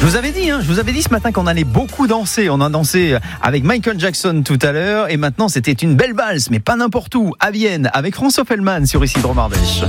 Je vous avais dit ce matin qu'on allait beaucoup danser. On a dansé avec Michael Jackson tout à l'heure et maintenant c'était une belle valse, mais pas n'importe où, à Vienne, avec François Fellman sur Isidro Mardèche.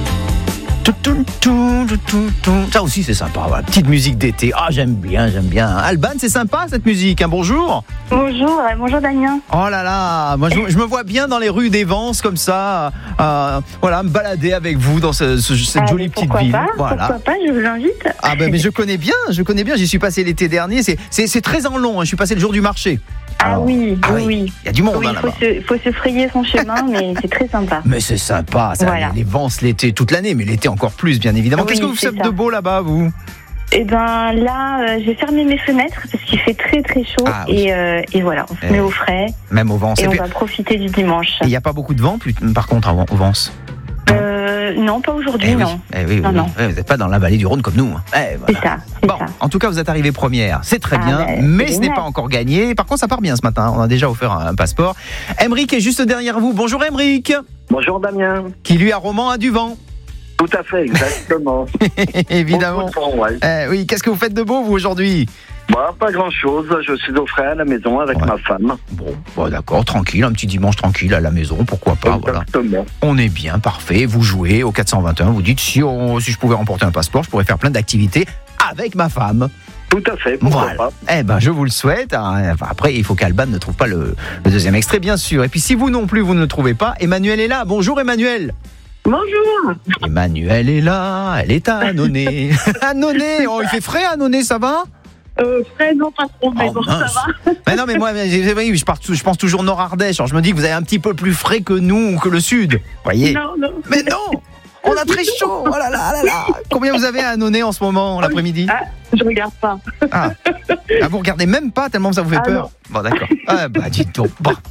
Ça aussi c'est sympa, voilà. Petite musique d'été. Ah, j'aime bien. Alban, c'est sympa cette musique, hein, bonjour. Bonjour Damien. Oh là là, moi je me vois bien dans les rues d'Evance comme ça, voilà, me balader avec vous dans cette jolie petite ville. Pourquoi pas, je vous invite. Ah ben mais je connais bien, j'y suis passé l'été dernier, c'est très en long, hein. Je suis passé le jour du marché. Alors, oui. Il y a du monde, oui, là-bas. Il faut se frayer son chemin, mais c'est très sympa. Mais c'est sympa, ça, voilà. Les Vences l'été, toute l'année, mais l'été encore plus, bien évidemment. Oui, qu'est-ce que vous faites de beau là-bas, vous ? Eh ben là, j'ai fermé mes fenêtres parce qu'il fait très très chaud et voilà, on se met au frais. Même au Vences. Et on va profiter du dimanche. Il n'y a pas beaucoup de vent, par contre, au Vences. Non, pas aujourd'hui, non. Non. Vous n'êtes pas dans la vallée du Rhône comme nous. Voilà. C'est ça. En tout cas, vous êtes arrivée première. C'est très bien, mais ce n'est pas encore gagné. Par contre, ça part bien ce matin. On a déjà offert un passeport. Aymeric est juste derrière vous. Bonjour Aymeric. Bonjour Damien. Qui lui a Romans a du vent. Tout à fait, exactement. Évidemment. Oui, qu'est-ce que vous faites de beau, vous, aujourd'hui ? Pas grand-chose. Je suis au frais à la maison avec ma femme. Bon, d'accord, tranquille. Un petit dimanche tranquille à la maison, pourquoi pas. Exactement. Voilà. On est bien, parfait. Vous jouez au 421. Vous dites, si je pouvais remporter un passeport, je pourrais faire plein d'activités avec ma femme. Tout à fait, pourquoi pas. Eh ben, je vous le souhaite. Après, il faut qu'Alban ne trouve pas le deuxième extrait, bien sûr. Et puis, si vous non plus, vous ne le trouvez pas, Emmanuel est là. Bonjour Emmanuel. Bonjour. Emmanuel est là, elle est à Annonay. Annonay, il fait frais à Annonay, ça va ? Frais, non, pas trop, mais bon, ça va. Mais non, mais moi, je pense toujours Nord-Ardèche. Alors, je me dis que vous avez un petit peu plus frais que nous ou que le Sud. Voyez ? Non. Mais non, on a très chaud. Oh là là là là. Combien vous avez à Annonay en ce moment, l'après-midi ? Je regarde pas. Vous regardez même pas tellement ça vous fait peur ? Non. Bon, d'accord. Dites donc.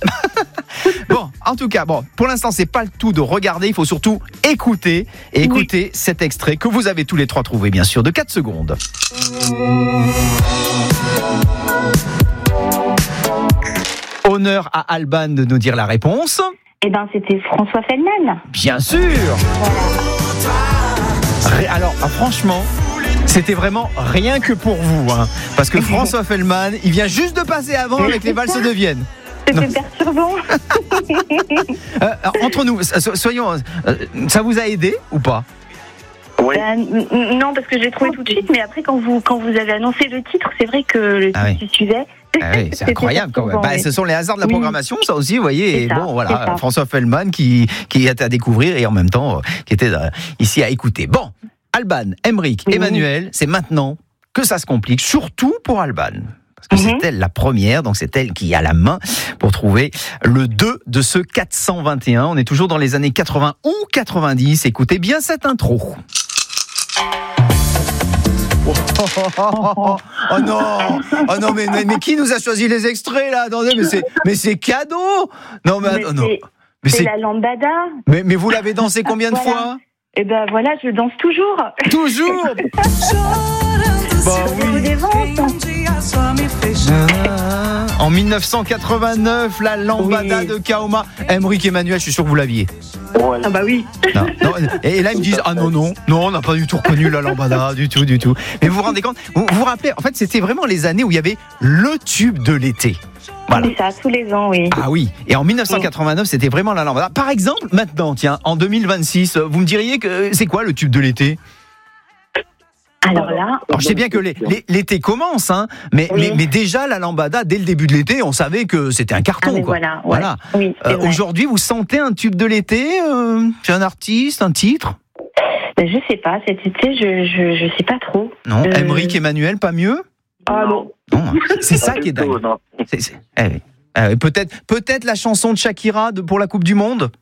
Bon, en tout cas, pour l'instant, c'est pas le tout de regarder. Il faut surtout écouter cet extrait que vous avez tous les trois trouvé, bien sûr, de 4 secondes. Honneur à Alban de nous dire la réponse. Eh ben, c'était François Fellman. Bien sûr. Alors, franchement, c'était vraiment rien que pour vous, hein, parce que François Fellman, il vient juste de passer avant avec les valses de Vienne. C'était perturbant. Entre nous, soyons, ça vous a aidé ou pas ? Oui. Non, parce que je l'ai trouvé tout de suite, mais après, quand vous avez annoncé le titre, c'est vrai que le titre qui suivait. Oui, c'est incroyable quand même. Ce sont les hasards de la programmation, ça aussi, vous voyez. Et voilà, François Fellman qui est à découvrir et en même temps qui était ici à écouter. Bon, Alban, Aymeric, Emmanuel, c'est maintenant que ça se complique, surtout pour Alban. Parce que c'est elle la première, donc c'est elle qui a la main pour trouver le 2 de ce 421. On est toujours dans les années 80 ou 90. Écoutez bien cette intro. Oh non, mais qui nous a choisi les extraits là ? Attendez, mais c'est cadeau. Non, mais non. Mais c'est la lambada. Mais vous l'avez dansé combien de fois ? Eh ben voilà, je danse toujours. Toujours. Oui. En 1989, la lambada de Kaoma. Aymeric, Emmanuel, je suis sûr que vous l'aviez. Ah bah oui. Non. Et là ils me disent non, on n'a pas du tout reconnu la lambada, du tout. Mais vous vous rendez compte, vous vous rappelez, en fait c'était vraiment les années où il y avait le tube de l'été. Voilà. C'est ça, tous les ans, oui. Ah oui, et en 1989 c'était vraiment la lambada. Par exemple, maintenant, tiens, en 2026, vous me diriez que c'est quoi le tube de l'été ? Alors là... je sais bien que l'été commence, hein, mais déjà la lambada, dès le début de l'été, on savait que c'était un carton. Quoi. Voilà. Oui, aujourd'hui, vous sentez un tube de l'été chez un artiste, un titre ? Je sais pas, cet été, je sais pas trop. Non, Aymeric, Emmanuel, pas mieux ? Ah non. C'est ça qui est dingue. Peut-être la chanson de Shakira pour la Coupe du Monde ?